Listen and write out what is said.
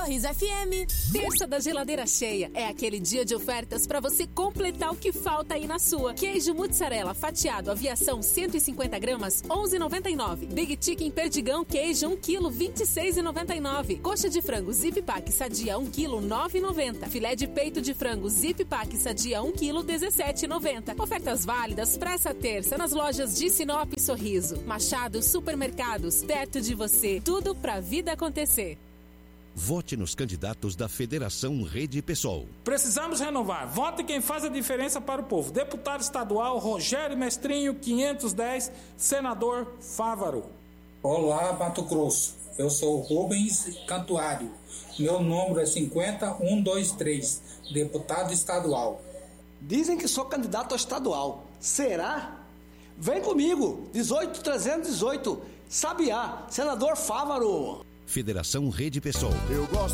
Sorriso FM. Terça da geladeira cheia é aquele dia de ofertas para você completar o que falta aí na sua. Queijo mussarela fatiado aviação 150 gramas, 11,99. Big Chicken perdigão queijo 1 kg, 26,99. Coxa de frango Zip Pack sadia 1 kg, 9,90. Filé de peito de frango Zip Pack sadia 1 kg, 17,90. Ofertas válidas para essa terça nas lojas de Sinop e Sorriso. Machado Supermercados, perto de você. Tudo pra vida acontecer. Vote nos candidatos da Federação Rede PSOL. Precisamos renovar. Vote quem faz a diferença para o povo. Deputado estadual Rogério Mestrinho, 510, senador Fávaro. Olá, Mato Grosso. Eu sou Rubens Cantuário. Meu número é 50123, deputado estadual. Dizem que sou candidato a estadual. Será? Vem comigo, 18318, Sabiá, senador Fávaro. Federação Rede PSOL. Eu gosto